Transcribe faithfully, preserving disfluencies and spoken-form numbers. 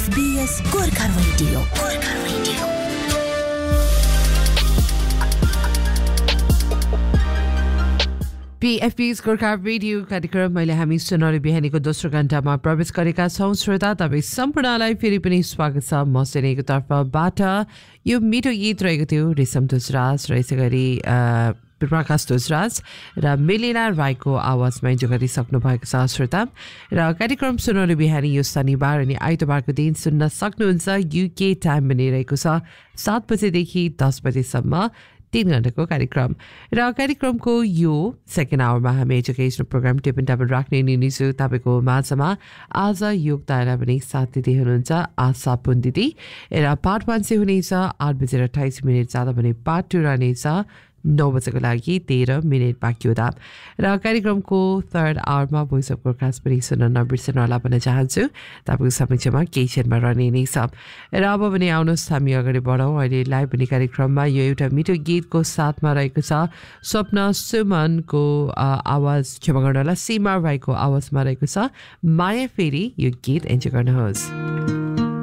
FBS Gorkha radio Gorkha radio पीएफपीएस Gorkha radio कार्यक्रम मैले हामी सुनौली बिहानीको दोस्रो घण्टामा प्रवेश गरेका छौँ। श्रोता तपाईँ सम्पूर्णलाई फेरि पनि स्वागत छ म सेनेको तर्फबाट। यो मिठो गीत रहेको थियो रेशम तुजराज र यसै गरी प्रकाश तुजराज र मेलिना राईको आवाजमा जो गरिसक्नु भएको छ श्रोता। र कार्यक्रम सुनौली बिहानी यो शनिबार अनि आइतबारको दिन सुन्न सक्नुहुन्छ। युके टाइम बनिरहेको छ सात बजेदेखि दस बजेसम्म तीन घण्टाको कार्यक्रम। र कार्यक्रमको यो सेकेन्ड आवरमा हामी educational programme tip and table राख्ने नै छु तपाईँको माझमा। आज योगदायलाई पनि साथ दिँदै हुनुहुन्छ आशा पुन दिदी र पार्ट वान चाहिँ हुनेछ आठ बजेर अठाइस मिनट जाँदा भने पार्ट टू रहनेछ नौ बजेको लागि तेह्र मिनट बाँकी हुँदा। र कार्यक्रमको थर्ड आवरमा भोइस अफ गोर्खास पनि सुन्न नबिर्सनु होला भन्न चाहन्छु। तपाईँको समक्षमा केही क्षणमा रहने नै छ। र अब भने आउनुहोस् हामी अगाडि बढौँ। अहिले लाइभ हुने कार्यक्रममा यो एउटा मिठो गीतको साथमा रहेको छ स्वप्न सुमनको आवाज क्षमा गर्नु होला सीमा राईको आवाजमा रहेको छ माया फेरि। यो गीत इन्जोय गर्नुहोस्।